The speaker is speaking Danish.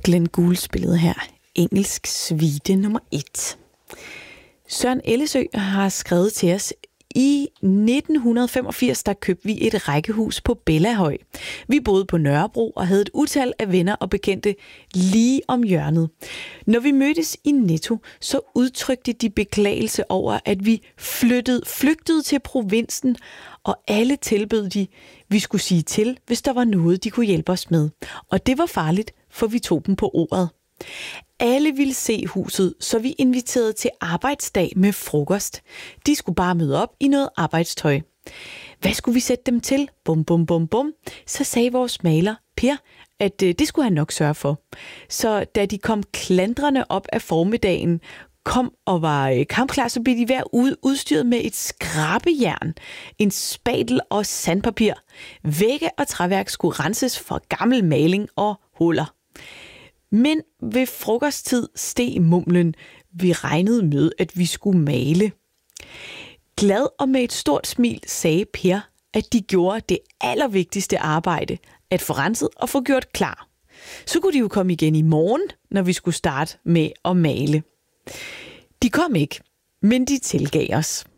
Glenn Gould spillede her engelsk suite nummer 1. Søren Ellesø har skrevet til os: i 1985 der købte vi et rækkehus på Bellahøj. Vi boede på Nørrebro og havde et utal af venner og bekendte lige om hjørnet. Når vi mødtes i Netto, så udtrykte de beklagelse over, at vi flygtede til provinsen, og alle tilbød vi skulle sige til, hvis der var noget, de kunne hjælpe os med. Og det var farligt, for vi tog dem på ordet. Alle ville se huset, så vi inviterede til arbejdsdag med frokost. De skulle bare møde op i noget arbejdstøj. Hvad skulle vi sætte dem til? Bum, bum, bum, bum. Så sagde vores maler, Per, at det skulle han nok sørge for. Så da de kom klandrende op af formiddagen, kom og var kampklar, så blev de hver udstyret med et skrabejern, en spatel og sandpapir. Vægge og træværk skulle renses for gammel maling og huller. Men ved frokosttid steg mumlen. Vi regnede med, at vi skulle male. Glad og med et stort smil sagde Per, at de gjorde det allervigtigste arbejde, at få renset og få gjort klar. Så kunne de jo komme igen i morgen, når vi skulle starte med at male. De kom ikke, men de tilgav os.